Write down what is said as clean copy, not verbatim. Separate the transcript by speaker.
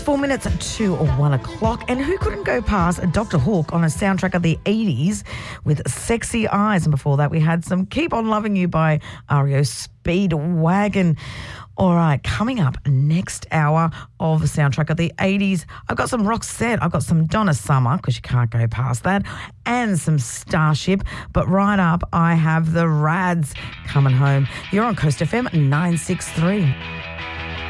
Speaker 1: 4 minutes to 1 o'clock. And who couldn't go past Dr. Hook on a soundtrack of the 80s with Sexy Eyes? And before that, we had some Keep On Loving You by REO Speedwagon. All right, coming up next hour of the soundtrack of the 80s, I've got some Roxette, I've got some Donna Summer, because you can't go past that, and some Starship. But right up, I have the Rads coming home. You're on Coast FM 963.